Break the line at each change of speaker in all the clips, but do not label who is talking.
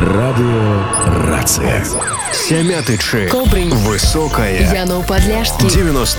Радио «Рация». Сямятычы.
Кобрынь.
Высокая.
Янов-Подляшскі.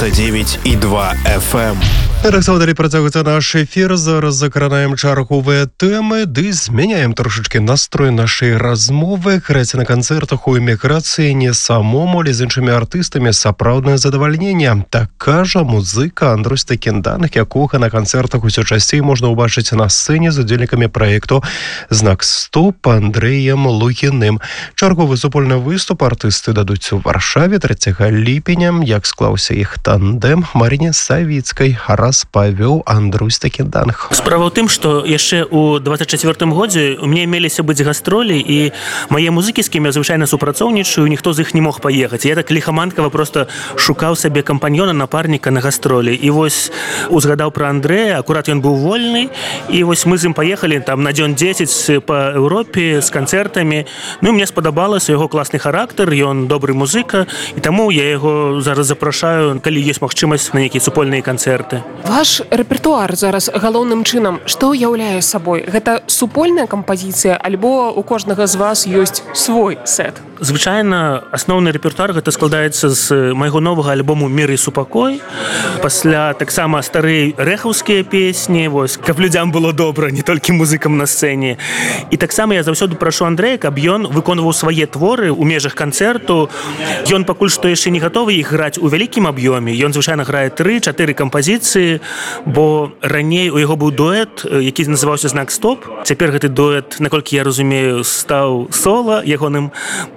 99,2 FM.
Рексаўдалі працягваецца наш эфір. Зараз закранаем чарговыя тэмы, ды змяняем трошачкі настрой нашай размовы. Граць на канцэртах у эміграцыі не самому, але з іншымі артыстамі сапраўднае задавальненне. Так кажа музыка Андрусь Такендан, якога на канцэртах усё часцей можна ўбачыць на сцэне з удзельнікамі праекту «Знак Стоп» Андрэем Лукіным. Чарговы супольны выступ артысты дадуць у Варшаве 3 ліпеня. Як склаўся іх тандем, Марыне Савіцкай распавёў Андрусь Такендан.
Справа ў тым, што яшчэ ў 24-м годзе у мяне меліся быць гастролі, і мае музыкі, з кім я звычайна супрацоўнічаю, ніхто з іх не мог паехаць. Я так ліхаманкава просто шукаў сабе кампаньёна, напарніка на гастролі. І вось узгадаў пра Андрэя, акурат ён быў вольны, і вось мы з ім паехалі там на дзён 10 па Еўропе з канцэртамі. Ну і мне спадабалася яго класны характар, ён добры музыка, і таму я яго зараз запрашаю, калі ёсць магчымасць, на нейкія супольныя канцэрты.
Ваш рэпертуар зараз галоўным чынам што ўяўляе сабой? Гэта супольная кампазіцыя, альбо у кожнага з вас ёсць свой сет?
Звычайна асноўны рэпертуар гэта складаецца з майго новага альбому «Мір і супакой». Пасля таксама старыя рэхаўскія песні, вось, каб людзям было добра, не толькі музыкам на сцэне. І таксама я заўсёды прашу Андрэя, каб ён выконваў свае творы ў межах канцэрту. Ён пакуль што яшчэ не гатовы іх граць у вялікім аб'ёме. Ён звычайна грае 3-4 кампазіцыі, бо раней у яго быў дуэт, які называўся «Знак Стоп». Цяпер гэты дуэт, наколькі я разумею, стаў сола ягоным,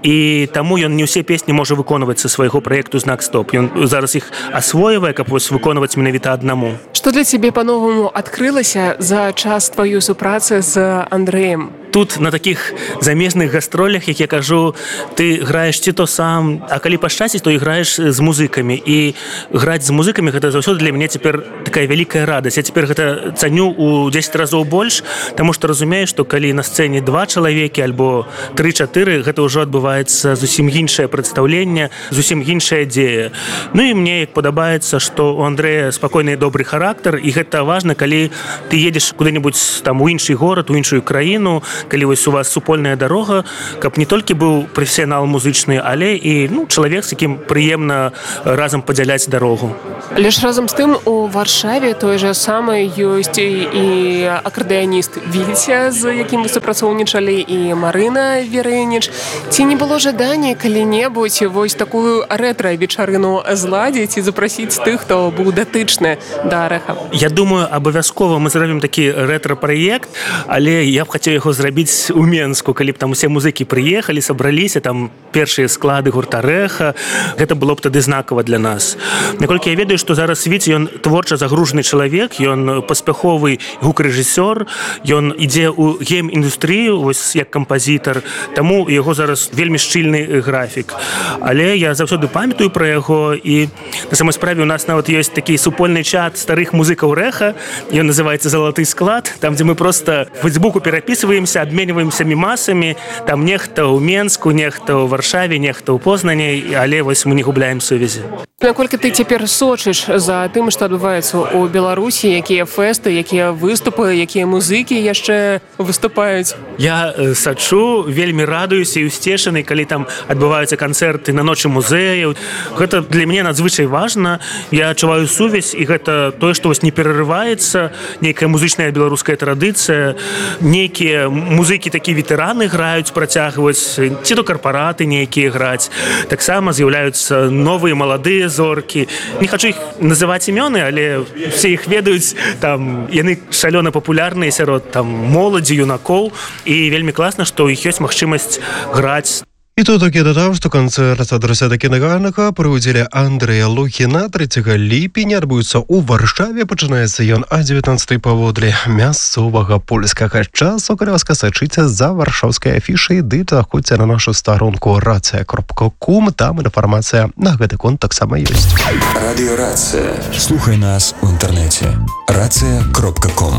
і таму ён не ўсе песні можа выконваць са свайго праекту «Знак Стоп». Ён зараз іх асвоівае, каб вось выконваць менавіта аднаму.
Што для цябе па-новаму адкрылася за час тваёй супрацы з Андрэем?
Тут на такіх замежных гастролях, як я кажу, ты граеш ці то сам, а калі пашчасціць, то і граеш з музыкамі. І граць з музыкамі гэта заўсёды для мяне цяпер такая вялікая радасць. Я цяпер гэта цаню ў 10 разоў больш, таму што разумею, што калі на сцэне 2 чалавекі альбо 3-4, гэта ўжо адбываецца зусім іншае прадстаўленне, зусім іншая дзея. Ну і мне як падабаецца, што у Андрэя спакойны і добры характар, і гэта важна, калі ты едзеш куды-небудзь там у іншы горад, у іншую краіну, калі вось у вас супольная дарога, каб не толькі быў прафесіянал музычны, але і чалавек, з якім прыемна разам падзяляць дарогу.
Але ж разам з тым у Варшаве той жа самы ёсць і акардэаніст Віця, з якім вы супрацоўнічалі, і Марына Верэніч. Ці не было жадання калі-небудзь вось такую рэтра-вечарыну зладзіць і запрасіць тых, хто быў датычны да рэха? Я
думаю, абавязкова мы зробім такі рэтра-праект, але я б хацеў яго зрабіць у Менску, калі б там усе музыкі прыехалі, сабраліся, там першыя склады гурта «Рэха». Гэта было б тады знакава для нас. Наколькі я ведаю, што зараз Віця, ён творча загружаны чалавек, ён паспяховы гукарэжысёр, ён ідзе ў гейм-індустрыю, вось як кампазітар, таму яго зараз вельмі шчыльны графік. Але я заўсёды памятаю пра яго, і на самой справе у нас нават ёсць такі супольны чат старых музыкаў «Рэха», ён называецца «Залаты склад», там, дзе мы проста в Фейсбуку перапісваемся, абменьваемся мемасамі, там нехта ў Менску, нехта ў Варшаве, нехта ў Познані, але вось мы не губляем сувязі.
Наколькі ты цяпер сочыш за тым, што адбываецца ў Беларусі, якія фэсты, якія выступы, якія музыкі яшчэ выступаюць?
Я сачу, вельмі радуюся і усцешаны, калі там адбываюцца канцэрты на ночы музеяў. Гэта для мяне надзвычай важна. Я адчуваю сувязь, і гэта тое, што вось не перарываецца, нейкая музычная беларуская традыцыя, нейкія музыкі, такія ветэраны граюць, працягваюць, ці то карпараты нейкія граць. Таксама з'яўляюцца новыя маладыя зоркі. Не хачу іх называць імёны, але все іх ведаюць, там яны шалёна папулярныя сярод там моладзі, юнакоў, і вельмі класна, што ў іх ёсць магчымасць граць.
І тут такі дадам, што канцэрт Андруся Такенданга пры ўдзеле Андрэя Лукіна 3 ліпеня адбудзецца ў Варшаве. Пачынаецца ён о 19 паводле мясцовага польскага часу. Калі ласка, сачыце за варшаўскай афішай, ды заходзьце на нашу старонку racia.com, там інфармацыя на гэты конт таксама ёсць.
Радио «Рация». Слухай нас у інтэрнэце. racia.com.